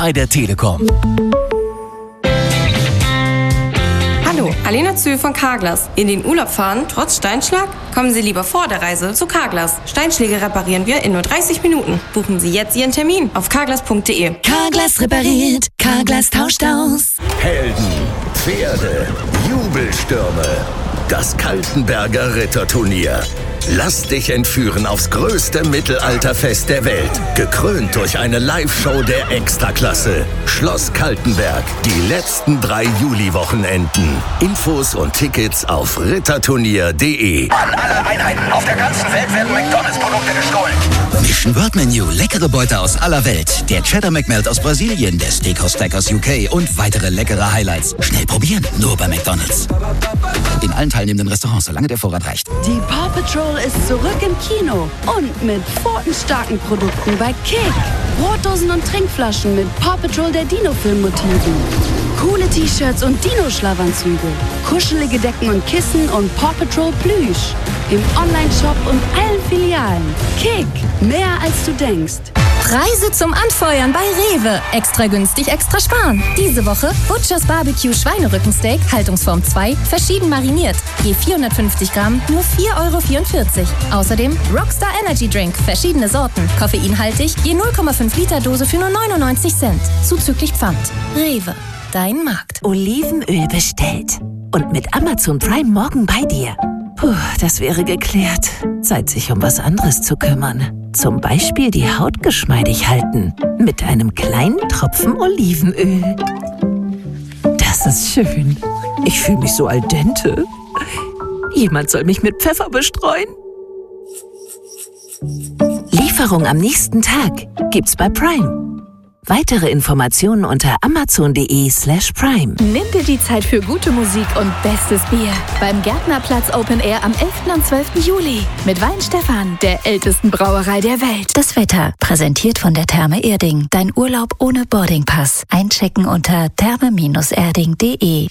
bei der Telekom. Hallo, Alena Zühl von Carglass. In den Urlaub fahren, trotz Steinschlag? Kommen Sie lieber vor der Reise zu Carglass. Steinschläge reparieren wir in nur 30 Minuten. Buchen Sie jetzt Ihren Termin auf carglass.de. Carglass repariert, Carglass tauscht aus. Helden, Pferde, Jubelstürme. Das Kaltenberger Ritterturnier. Lass dich entführen aufs größte Mittelalterfest der Welt. Gekrönt durch eine Live-Show der Extraklasse. Schloss Kaltenberg. Die letzten 3 Juli-Wochenenden. Infos und Tickets auf ritterturnier.de. An alle Einheiten auf der ganzen Welt werden McDonalds-Produkte gestohlen. Mission World Menu. Leckere Beute aus aller Welt. Der Cheddar McMelt aus Brasilien, der Steakhouse Stack aus UK und weitere leckere Highlights. Schnell probieren, nur bei McDonalds. In allen teilnehmenden Restaurants, solange der Vorrat reicht. Die Paw Patrol ist zurück im Kino und mit pfotenstarken Produkten bei Kick. Brotdosen und Trinkflaschen mit Paw Patrol der Dino-Film-Motiven. Coole T-Shirts und Dino-Schlafanzüge. Kuschelige Decken und Kissen und Paw Patrol Plüsch. Im Online-Shop und allen Filialen. Kick, mehr als du denkst. Preise zum Anfeuern bei Rewe. Extra günstig, extra sparen. Diese Woche Butchers Barbecue Schweinerückensteak, Haltungsform 2, verschieden mariniert. Je 450 Gramm, nur 4,44 €. Außerdem Rockstar Energy Drink, verschiedene Sorten. Koffeinhaltig, je 0,5 Liter Dose für nur 99 Cent. Zuzüglich Pfand. Rewe, dein Markt. Olivenöl bestellt. Und mit Amazon Prime morgen bei dir. Puh, das wäre geklärt. Zeit, sich um was anderes zu kümmern. Zum Beispiel die Haut geschmeidig halten. Mit einem kleinen Tropfen Olivenöl. Das ist schön. Ich fühle mich so al dente. Jemand soll mich mit Pfeffer bestreuen. Lieferung am nächsten Tag gibt's bei Prime. Weitere Informationen unter amazon.de/prime. Nimm dir die Zeit für gute Musik und bestes Bier. Beim Gärtnerplatz Open Air am 11. und 12. Juli. Mit Weinstefan, der ältesten Brauerei der Welt. Das Wetter, präsentiert von der Therme Erding. Dein Urlaub ohne Boardingpass. Einchecken unter therme-erding.de.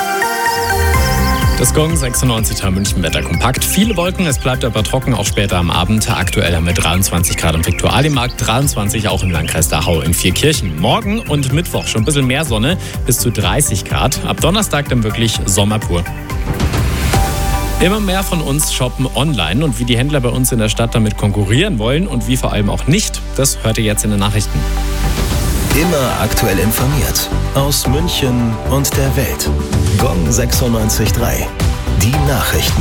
Das Gong 96 München Wetter kompakt. Viele Wolken, es bleibt aber trocken, auch später am Abend. Aktuell mit 23 Grad im Viktualienmarkt, 23 auch im Landkreis Dachau in Vierkirchen. Morgen und Mittwoch schon ein bisschen mehr Sonne, bis zu 30 Grad. Ab Donnerstag dann wirklich Sommer pur. Immer mehr von uns shoppen online und wie die Händler bei uns in der Stadt damit konkurrieren wollen und wie vor allem auch nicht, das hört ihr jetzt in den Nachrichten. Immer aktuell informiert. Aus München und der Welt. Gong 96.3. Die Nachrichten.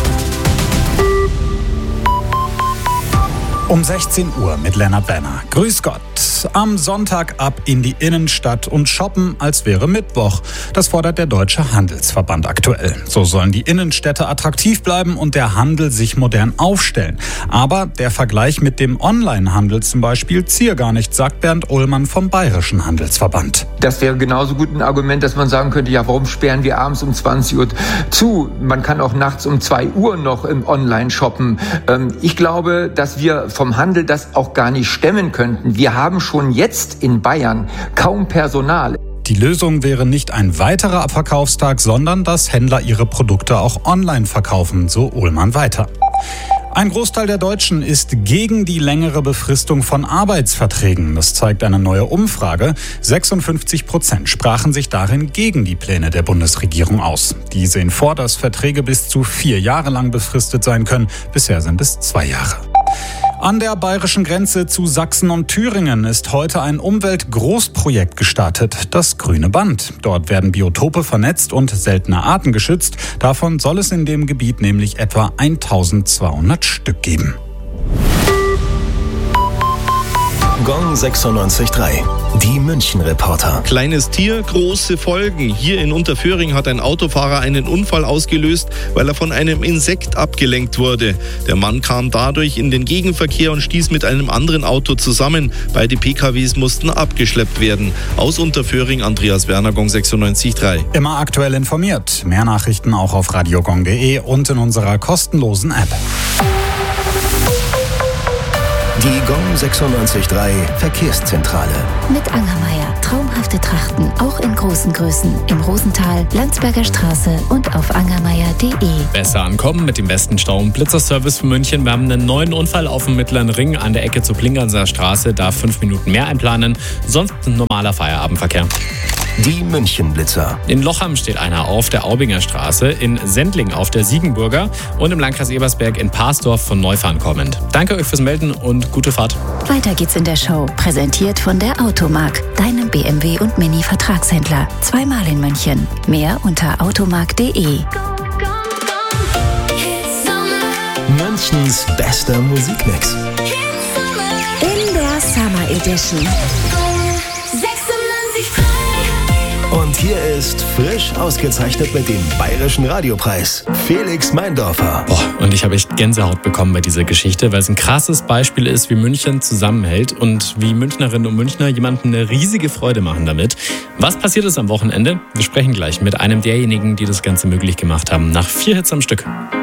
Um 16 Uhr mit Lennart Benner. Grüß Gott. Am Sonntag ab in die Innenstadt und shoppen, als wäre Mittwoch. Das fordert der Deutsche Handelsverband aktuell. So sollen die Innenstädte attraktiv bleiben und der Handel sich modern aufstellen. Aber der Vergleich mit dem Onlinehandel zum Beispiel ziehe gar nicht, sagt Bernd Ullmann vom Bayerischen Handelsverband. Das wäre genauso gut ein Argument, dass man sagen könnte, ja, warum sperren wir abends um 20 Uhr zu? Man kann auch nachts um 2 Uhr noch im Online shoppen. Ich glaube, dass wir vom Handel das auch gar nicht stemmen könnten. Wir haben schon jetzt in Bayern kaum Personal. Die Lösung wäre nicht ein weiterer Abverkaufstag, sondern dass Händler ihre Produkte auch online verkaufen, so Ullmann weiter. Ein Großteil der Deutschen ist gegen die längere Befristung von Arbeitsverträgen. Das zeigt eine neue Umfrage. 56% sprachen sich darin gegen die Pläne der Bundesregierung aus. Die sehen vor, dass Verträge bis zu 4 Jahre lang befristet sein können. Bisher sind es 2 Jahre. An der bayerischen Grenze zu Sachsen und Thüringen ist heute ein Umweltgroßprojekt gestartet, das Grüne Band. Dort werden Biotope vernetzt und seltene Arten geschützt. Davon soll es in dem Gebiet nämlich etwa 1200 Stück geben. Gong 96.3. Die München-Reporter. Kleines Tier, große Folgen. Hier in Unterföhring hat ein Autofahrer einen Unfall ausgelöst, weil er von einem Insekt abgelenkt wurde. Der Mann kam dadurch in den Gegenverkehr und stieß mit einem anderen Auto zusammen. Beide PKWs mussten abgeschleppt werden. Aus Unterföhring, Andreas Werner, Gong 96.3. Immer aktuell informiert. Mehr Nachrichten auch auf radiogong.de und in unserer kostenlosen App. Die GOM 96.3 Verkehrszentrale. Mit Angermeier. Traumhafte Trachten, auch in großen Größen. Im Rosental, Landsberger Straße und auf angermeier.de. Besser ankommen mit dem besten Stau und Blitzerservice für München. Wir haben einen neuen Unfall auf dem Mittleren Ring an der Ecke zur Plinganser Straße. Darf 5 Minuten mehr einplanen. Sonst ein normaler Feierabendverkehr. Die Münchenblitzer. In Lochham steht einer auf der Aubinger Straße, in Sendling auf der Siegenburger und im Landkreis Ebersberg in Parsdorf von Neufahren kommend. Danke euch fürs Melden und gute Fahrt. Weiter geht's in der Show. Präsentiert von der Automark, deinem BMW und Mini-Vertragshändler. Zweimal in München. Mehr unter automark.de. Münchens bester Musikmix. In der Summer Edition. Und hier ist frisch ausgezeichnet mit dem Bayerischen Radiopreis Felix Meindorfer. Und ich habe echt Gänsehaut bekommen bei dieser Geschichte, weil es ein krasses Beispiel ist, wie München zusammenhält und wie Münchnerinnen und Münchner jemandem eine riesige Freude machen damit. Was passiert ist am Wochenende? Wir sprechen gleich mit einem derjenigen, die das Ganze möglich gemacht haben, nach 4 Hits am Stück.